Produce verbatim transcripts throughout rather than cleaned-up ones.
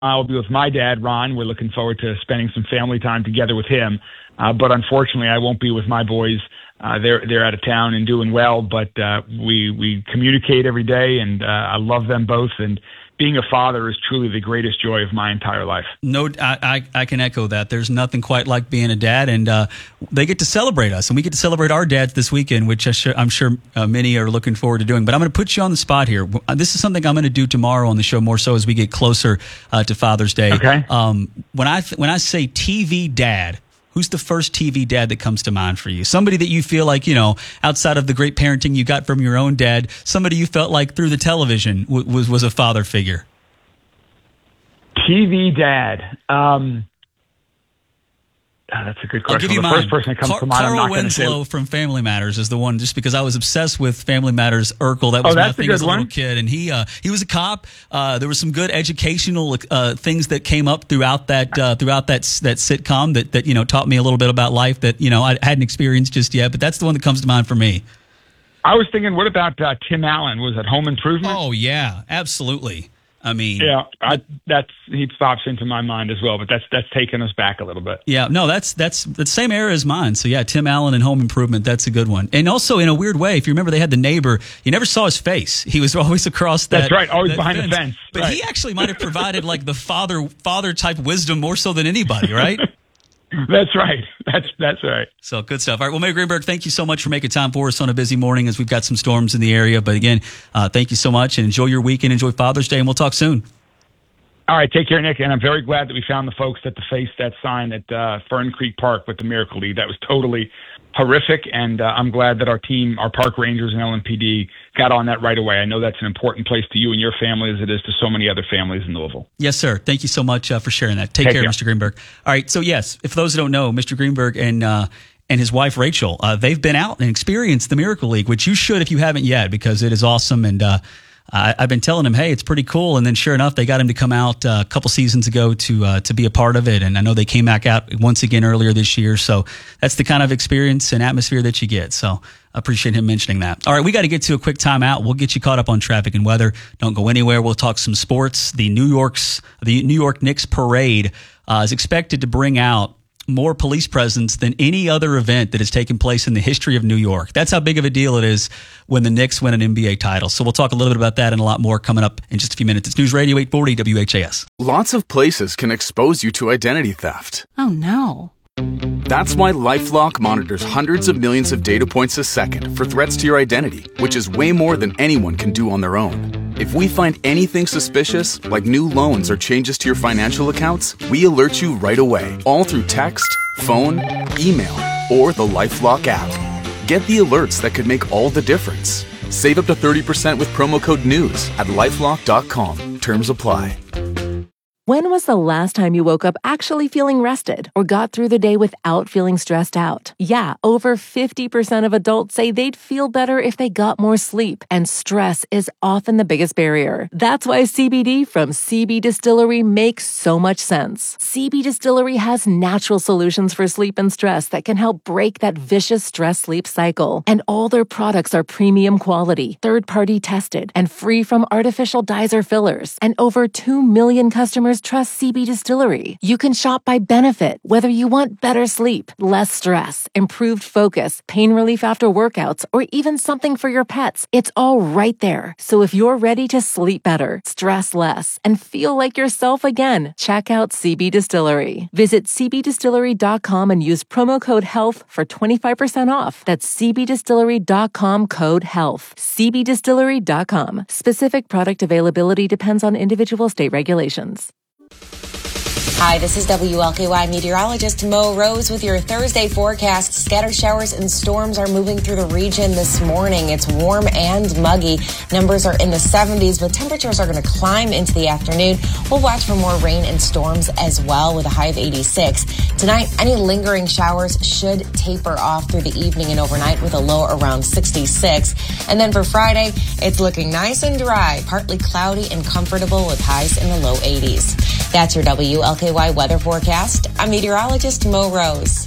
I'll be with my dad, Ron. We're looking forward to spending some family time together with him. Uh, but unfortunately, I won't be with my boys. Uh, they're they're out of town and doing well, but uh, we we communicate every day, and uh, I love them both. And being a father is truly the greatest joy of my entire life. No, I, I, I can echo that. There's nothing quite like being a dad, and uh, they get to celebrate us, and we get to celebrate our dads this weekend, which I sh- I'm sure uh, many are looking forward to doing. But I'm going to put you on the spot here. This is something I'm going to do tomorrow on the show, more so as we get closer uh, to Father's Day. Okay. Um, when I th- when I say T V dad, who's the first T V dad that comes to mind for you? Somebody that you feel like, you know, outside of the great parenting you got from your own dad, somebody you felt like through the television w- was was a father figure. T V dad. Um, oh, that's a good question. I'll give you the mine. first person that comes Car- to mind, Carl I'm not going to say. Winslow from Family Matters is the one, just because I was obsessed with Family Matters. Urkel, that was Oh, my that's a thing good as a little one. kid, and he uh, he was a cop. Uh, there were some good educational uh, things that came up throughout that uh, throughout that that sitcom that that you know taught me a little bit about life that you know I hadn't experienced just yet. But that's the one that comes to mind for me. I was thinking, what about uh, Tim Allen? Was it Home Improvement? Oh yeah, absolutely. I mean, Yeah, I, that's he pops into my mind as well, but that's that's taking us back a little bit. Yeah, no, that's that's the same era as mine. So yeah, Tim Allen and Home Improvement, that's a good one. And also, in a weird way, if you remember, they had the neighbor. You never saw his face. He was always across that. That's right, always that behind fence. the fence. But right. he actually might have provided like the father father type wisdom more so than anybody, right? That's right. That's that's right. So good stuff. All right, well, Mayor Greenberg, thank you so much for making time for us on a busy morning as we've got some storms in the area. But again, uh, thank you so much, and enjoy your weekend. Enjoy Father's Day, and we'll talk soon. All right, take care, Nick. And I'm very glad that we found the folks that defaced that sign at uh, Fern Creek Park with the Miracle League. That was totally horrific, and uh, I'm glad that our team, our park rangers and L M P D, got on that right away. I know that's an important place to you and your family as it is to so many other families in Louisville. Yes, sir. Thank you so much uh, for sharing that. Take, Take care, care, Mister Greenberg. All right, so yes, if those who don't know, Mister Greenberg and uh, and his wife, Rachel, uh, they've been out and experienced the Miracle League, which you should if you haven't yet, because it is awesome. And uh, I, I've been telling him, hey, it's pretty cool. And then sure enough, they got him to come out uh, a couple seasons ago to uh, to be a part of it. And I know they came back out once again earlier this year. So that's the kind of experience and atmosphere that you get. So I appreciate him mentioning that. All right, we got to get to a quick timeout. We'll get you caught up on traffic and weather. Don't go anywhere. We'll talk some sports. The New York's the New York Knicks parade uh, is expected to bring out more police presence than any other event that has taken place in the history of New York. That's how big of a deal it is when the Knicks win an N B A title. So we'll talk a little bit about that and a lot more coming up in just a few minutes. It's News Radio eight forty W H A S. Lots of places can expose you to identity theft. Oh, no. That's why LifeLock monitors hundreds of millions of data points a second for threats to your identity, which is way more than anyone can do on their own. If we find anything suspicious, like new loans or changes to your financial accounts, we alert you right away, all through text, phone, email, or the LifeLock app. Get the alerts that could make all the difference. Save up to thirty percent with promo code NEWS at lifelock dot com. Terms apply. When was the last time you woke up actually feeling rested or got through the day without feeling stressed out? Yeah, over fifty percent of adults say they'd feel better if they got more sleep, and stress is often the biggest barrier. That's why C B D from C B Distillery makes so much sense. C B Distillery has natural solutions for sleep and stress that can help break that vicious stress-sleep cycle. And all their products are premium quality, third-party tested, and free from artificial dyes or fillers. And over two million customers trust C B Distillery. You can shop by benefit, whether you want better sleep, less stress, improved focus, pain relief after workouts, or even something for your pets. It's all right there. So if you're ready to sleep better, stress less, and feel like yourself again, check out C B Distillery. Visit c b distillery dot com and use promo code HEALTH for twenty-five percent off. That's c b distillery dot com code HEALTH. c b distillery dot com. Specific product availability depends on individual state regulations. Hi, this is W L K Y meteorologist Mo Rose with your Thursday forecast. Scattered showers and storms are moving through the region this morning. It's warm and muggy. Numbers are in the seventies, but temperatures are going to climb into the afternoon. We'll watch for more rain and storms as well with a high of eighty-six. Tonight, any lingering showers should taper off through the evening and overnight with a low around sixty-six. And then for Friday, it's looking nice and dry, partly cloudy and comfortable with highs in the low eighties. That's your W L K Y weather forecast. I'm meteorologist Mo Rose.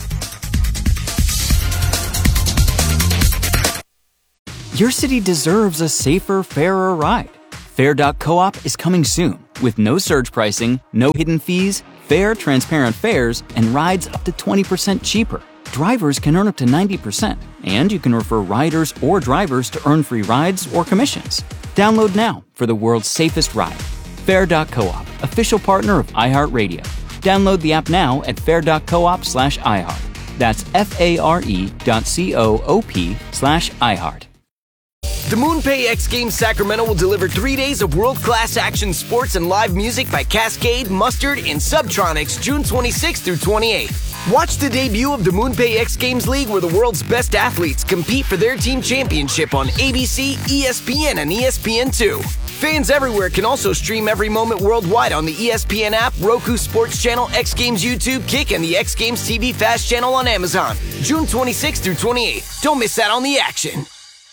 Your city deserves a safer, fairer ride. Fair dot coop is coming soon, With no surge pricing, no hidden fees, fair, transparent fares, and rides up to twenty percent cheaper. Drivers can earn up to ninety percent, and you can refer riders or drivers to earn free rides or commissions. Download now for the world's safest ride. Fare dot coop, official partner of iHeartRadio. Download the app now at fare dot coop slash iHeart. That's F-A-R-E dot C-O-O-P slash iHeart. The MoonPay X Games Sacramento will deliver three days of world-class action sports and live music by Cascade, Mustard, and Subtronics June twenty-sixth through twenty-eighth. Watch the debut of the MoonPay X Games League, where the world's best athletes compete for their team championship on A B C, E S P N, and E S P N two. Fans everywhere can also stream every moment worldwide on the E S P N app, Roku Sports Channel, X Games YouTube, Kick, and the X Games T V Fast Channel on Amazon. June twenty-sixth through twenty-eighth. Don't miss out on the action.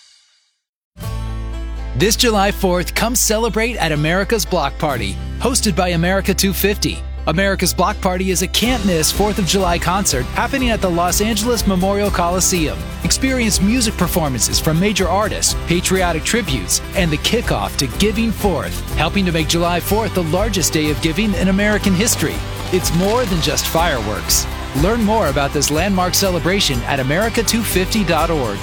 This July fourth, come celebrate at America's Block Party, hosted by America two fifty. America's Block Party is a can't-miss fourth of July concert happening at the Los Angeles Memorial Coliseum. Experience music performances from major artists, patriotic tributes, and the kickoff to Giving Fourth, helping to make July fourth the largest day of giving in American history. It's more than just fireworks. Learn more about this landmark celebration at america two fifty dot org.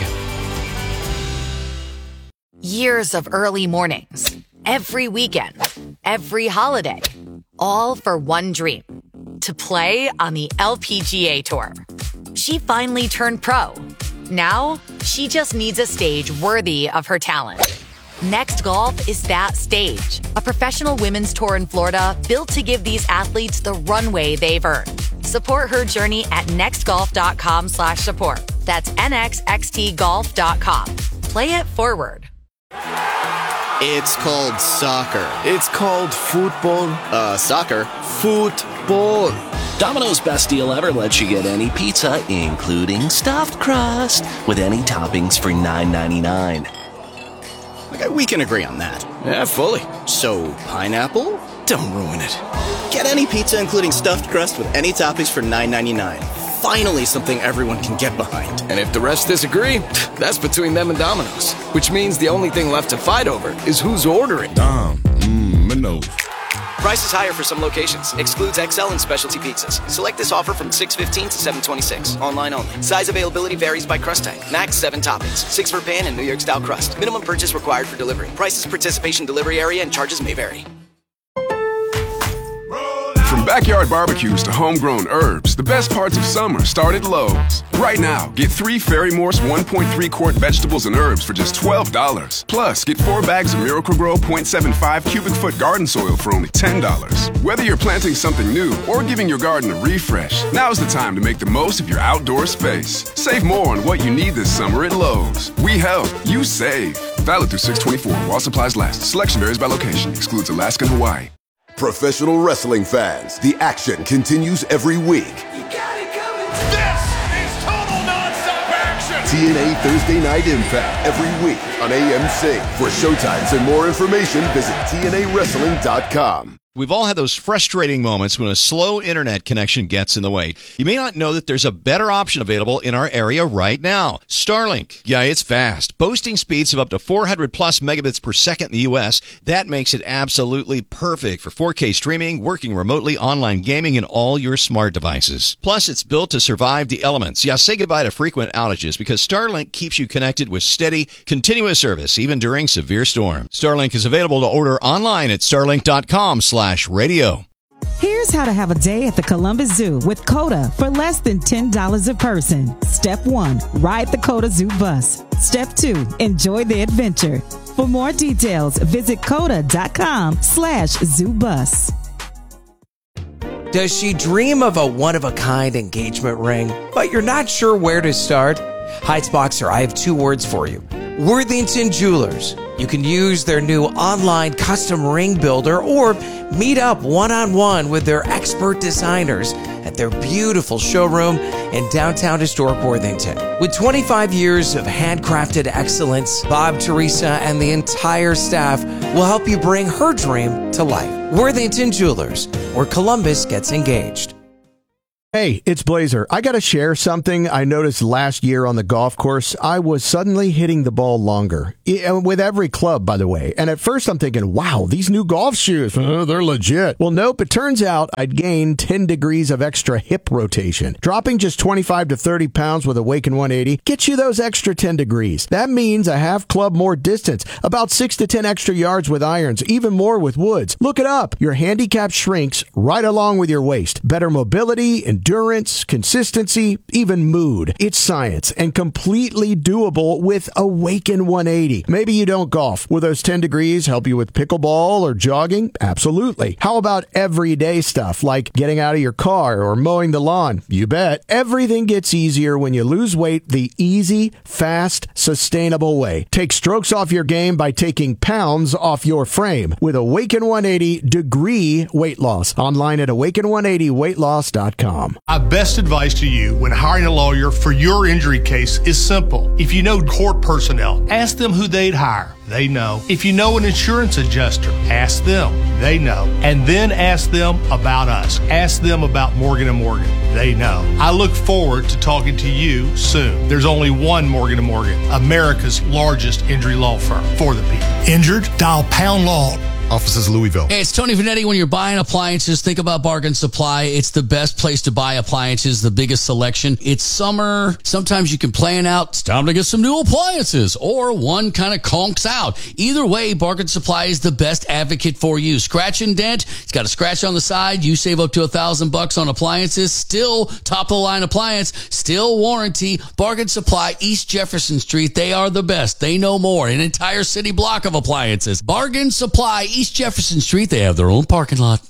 Years of early mornings, every weekend, every holiday, all for one dream, to play on the L P G A Tour. She finally turned pro. Now, she just needs a stage worthy of her talent. Next Golf is that stage, a professional women's tour in Florida built to give these athletes the runway they've earned. Support her journey at next golf dot com slash support. That's N X X T golf dot com. Play it forward. It's called soccer. It's called football. Uh, soccer. Football. Domino's Best Deal Ever lets you get any pizza, including stuffed crust, with any toppings for nine ninety-nine. Okay, we can agree on that. Yeah, fully. So, pineapple? Don't ruin it. Get any pizza, including stuffed crust, with any toppings for nine ninety-nine. Finally something everyone can get behind. And if the rest disagree, that's between them and Domino's. Which means the only thing left to fight over is who's ordering. Dom, mmm, no. Price is higher for some locations. Excludes X L and specialty pizzas. Select this offer from six fifteen to seven twenty-six. Online only. Size availability varies by crust type. Max seven toppings. Six for pan and New York style crust. Minimum purchase required for delivery. Prices, participation, delivery area, and charges may vary. From backyard barbecues to homegrown herbs, the best parts of summer start at Lowe's. Right now, get three Fairy Morse one point three quart vegetables and herbs for just twelve dollars. Plus, get four bags of Miracle-Gro point seven five cubic foot garden soil for only ten dollars. Whether you're planting something new or giving your garden a refresh, now's the time to make the most of your outdoor space. Save more on what you need this summer at Lowe's. We help, you save. Valid through six twenty-four while supplies last. Selection varies by location. Excludes Alaska and Hawaii. Professional wrestling fans, the action continues every week. You got it coming. This is total nonstop action. T N A Thursday Night Impact every week on A M C. For showtimes and more information, visit T N A wrestling dot com. We've all had those frustrating moments when a slow internet connection gets in the way. You may not know that there's a better option available in our area right now. Starlink. Yeah, it's fast. Boasting speeds of up to four hundred plus megabits per second in the U S. That makes it absolutely perfect for four K streaming, working remotely, online gaming, and all your smart devices. Plus, it's built to survive the elements. Yeah, say goodbye to frequent outages because Starlink keeps you connected with steady, continuous service, even during severe storms. Starlink is available to order online at starlink dot com slash radio. Here's how to have a day at the Columbus Zoo with COTA for less than ten dollars a person. Step one, ride the COTA Zoo bus. Step two, enjoy the adventure. For more details, visit COTA dot com slash zoo bus. Does she dream of a one-of-a-kind engagement ring, but you're not sure where to start? Heights Boxer, I have two words for you. Worthington Jewelers. You can use their new online custom ring builder or meet up one-on-one with their expert designers at their beautiful showroom in downtown historic Worthington. With twenty-five years of handcrafted excellence, Bob, Teresa, and the entire staff will help you bring her dream to life. Worthington Jewelers, where Columbus gets engaged. Hey, it's Blazer. I got to share something I noticed last year on the golf course. I was suddenly hitting the ball longer. With every club, by the way. And at first I'm thinking, wow, these new golf shoes, oh, they're legit. Well, nope. It turns out I'd gained ten degrees of extra hip rotation. Dropping just twenty-five to thirty pounds with Awaken one eighty gets you those extra ten degrees. That means a half club more distance, about six to ten extra yards with irons, even more with woods. Look it up. Your handicap shrinks right along with your waist. Better mobility, endurance, consistency, even mood. It's science and completely doable with Awaken one eighty. Maybe you don't golf. Will those ten degrees help you with pickleball or jogging? Absolutely. How about everyday stuff like getting out of your car or mowing the lawn? You bet. Everything gets easier when you lose weight the easy, fast, sustainable way. Take strokes off your game by taking pounds off your frame with Awaken one eighty Degree Weight Loss. Online at awaken one eighty weight loss dot com. My best advice to you when hiring a lawyer for your injury case is simple. If you know court personnel, ask them who they'd hire. They know. If you know an insurance adjuster, ask them. They know. And then ask them about us. Ask them about Morgan and Morgan. They know. I look forward to talking to you soon. There's only one Morgan and Morgan, America's largest injury law firm for the people. Injured? Dial Pound Law. Offices Louisville. Hey, it's Tony Vanetti. When you're buying appliances, think about Bargain Supply. It's the best place to buy appliances, the biggest selection. It's summer. Sometimes you can plan out, it's time to get some new appliances, or one kind of conks out. Either way, Bargain Supply is the best advocate for you. Scratch and dent, it's got a scratch on the side. You save up to a thousand bucks on appliances. Still top of the line appliance, still warranty. Bargain Supply, East Jefferson Street. They are the best. They know more. An entire city block of appliances. Bargain Supply, East Jefferson Street. They have their own parking lot.